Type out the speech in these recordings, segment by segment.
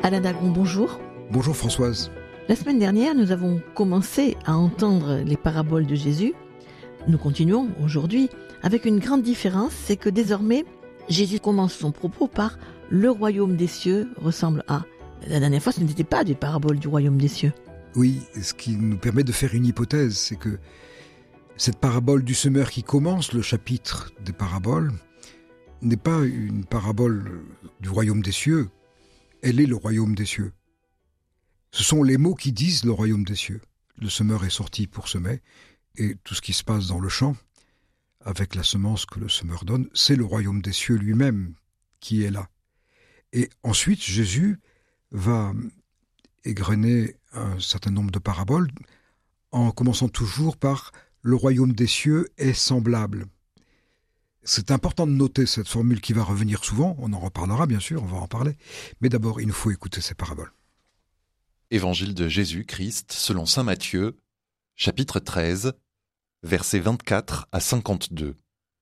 Alain Dagron, bonjour. Bonjour Françoise. La semaine dernière, nous avons commencé à entendre les paraboles de Jésus. Nous continuons aujourd'hui avec une grande différence, c'est que désormais, Jésus commence son propos par « Le royaume des cieux ressemble à ». La dernière fois, ce n'était pas des paraboles du royaume des cieux. Oui, ce qui nous permet de faire une hypothèse, c'est que cette parabole du semeur qui commence le chapitre des paraboles n'est pas une parabole du royaume des cieux, elle est le royaume des cieux. Ce sont les mots qui disent le royaume des cieux. Le semeur est sorti pour semer, et tout ce qui se passe dans le champ, avec la semence que le semeur donne, c'est le royaume des cieux lui-même qui est là. Et ensuite, Jésus va égrener un certain nombre de paraboles, en commençant toujours par « le royaume des cieux est semblable ». C'est important de noter cette formule qui va revenir souvent, on en reparlera bien sûr, on va en parler, mais d'abord il nous faut écouter ces paraboles. Évangile de Jésus-Christ selon saint Matthieu, chapitre 13, versets 24 à 52.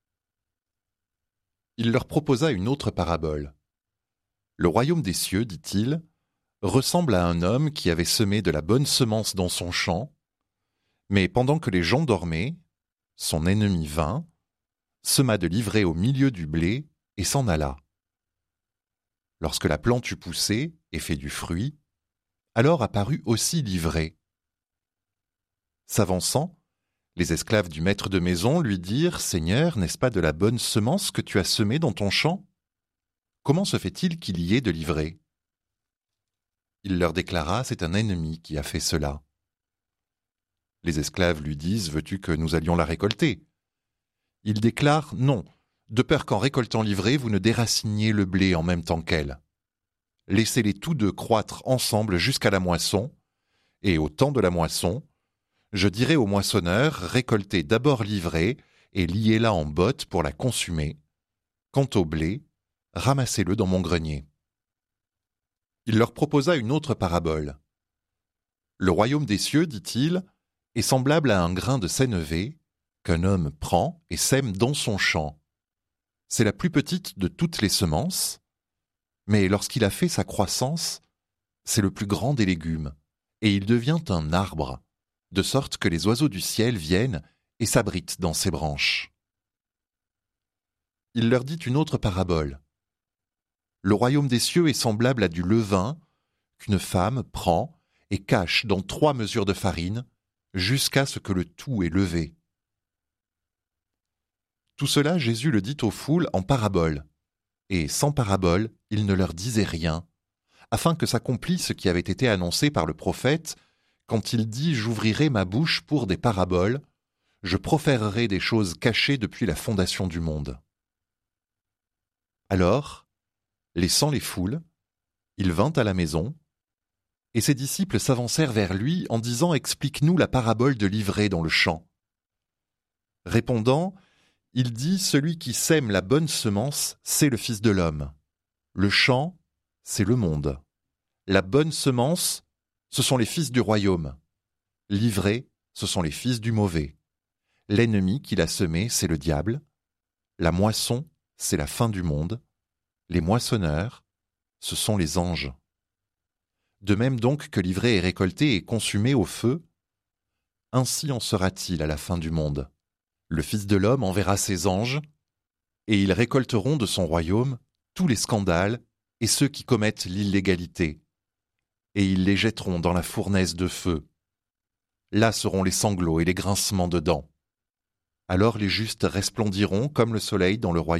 Il leur proposa une autre parabole. Le royaume des cieux, dit-il, ressemble à un homme qui avait semé de la bonne semence dans son champ, mais pendant que les gens dormaient, son ennemi vint, sema de l'ivraie au milieu du blé et s'en alla. Lorsque la plante eut poussé et fait du fruit, alors apparut aussi l'ivraie. S'avançant, les esclaves du maître de maison lui dirent « Seigneur, n'est-ce pas de la bonne semence que tu as semée dans ton champ ? Comment se fait-il qu'il y ait de l'ivraie ?» Il leur déclara « C'est un ennemi qui a fait cela. » Les esclaves lui disent « Veux-tu que nous allions la récolter ?» Il déclare « Non, de peur qu'en récoltant l'ivraie, vous ne déraciniez le blé en même temps qu'elle. Laissez-les tous deux croître ensemble jusqu'à la moisson, et au temps de la moisson, je dirai aux moissonneurs, récoltez d'abord l'ivraie et liez-la en bottes pour la consumer. Quant au blé, ramassez-le dans mon grenier. » Il leur proposa une autre parabole. Le royaume des cieux, dit-il, est semblable à un grain de sénévé qu'un homme prend et sème dans son champ. C'est la plus petite de toutes les semences, mais lorsqu'il a fait sa croissance, c'est le plus grand des légumes, et il devient un arbre, de sorte que les oiseaux du ciel viennent et s'abritent dans ses branches. Il leur dit une autre parabole. Le royaume des cieux est semblable à du levain qu'une femme prend et cache dans 3 mesures de farine jusqu'à ce que le tout est levé. Tout cela, Jésus le dit aux foules en parabole, et sans parabole, il ne leur disait rien, afin que s'accomplisse ce qui avait été annoncé par le prophète quand il dit « J'ouvrirai ma bouche pour des paraboles, je proférerai des choses cachées depuis la fondation du monde. » Alors, laissant les foules, il vint à la maison, et ses disciples s'avancèrent vers lui en disant « Explique-nous la parabole de l'ivraie dans le champ. » Répondant, il dit « Celui qui sème la bonne semence, c'est le Fils de l'homme. Le champ, c'est le monde. La bonne semence, ce sont les fils du royaume. L'ivraie, ce sont les fils du mauvais. L'ennemi qui l'a semé, c'est le diable. La moisson, c'est la fin du monde. Les moissonneurs, ce sont les anges. De même donc que l'ivraie est récoltée et consumée au feu, ainsi en sera-t-il à la fin du monde. Le Fils de l'homme enverra ses anges, et ils récolteront de son royaume tous les scandales et ceux qui commettent l'illégalité, et ils les jetteront dans la fournaise de feu. Là seront les sanglots et les grincements de dents. Alors les justes resplendiront comme le soleil dans le royaume